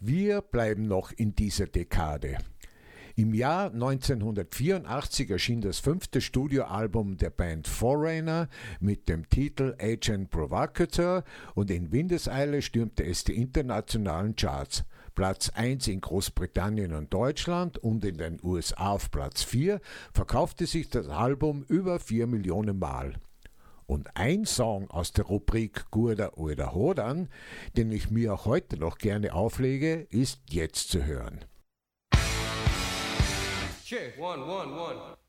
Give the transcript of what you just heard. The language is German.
Wir bleiben noch in dieser Dekade. Im Jahr 1984 erschien das 5. Studioalbum der Band Foreigner mit dem Titel Agent Provocateur und in Windeseile stürmte es die internationalen Charts. Platz 1 in Großbritannien und Deutschland und in den USA auf Platz 4 verkaufte sich das Album über 4 Millionen Mal. Und ein Song aus der Rubrik Gurda oder Hodan, den ich mir auch heute noch gerne auflege, ist jetzt zu hören. Check, 1, 1, 1.